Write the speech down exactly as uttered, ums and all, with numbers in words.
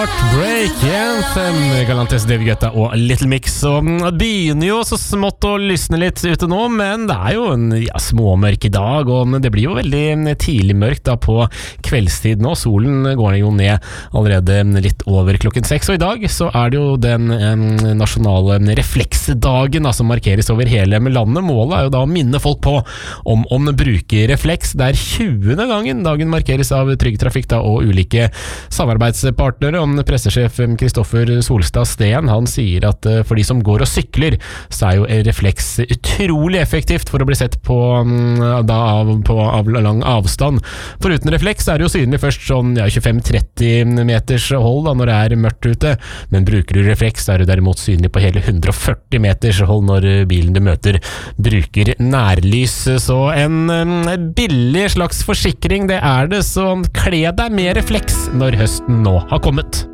Heartbreak Anthem, Galantis, David Guetta og Little Mix. Og det begynner jo så smått å lysne litt ute nå, men det er jo en ja, småmørk dag, og det blir jo veldig tidlig mørkt da på kveldstid nå. Solen går jo ned allerede litt over klokken seks, og i dag så er det jo den eh, nasjonale refleksdagen da, som markeres over hele landet. Målet er jo da å minne folk på om om bruker refleks. Det er tjuende gangen dagen markeres av Trygg Trafikk da, og ulike samarbeidspartnere. Om pressesjef Kristoffer Solstad Steen, han sier at for de som går og sykler, så er jo refleks utrolig effektivt for å bli sett på, da, av, på av lang avstand. For uten refleks er det jo synlig først sånn ja, tjuefem til tretti meters hold da, når det er mørkt ute, men bruker du refleks, så er du derimot synlig på hele hundre og førti meters hold når bilen du møter bruker nærlys. Så en, en billig slags forsikring, det er det, så kle deg med refleks når høsten nå har kommet.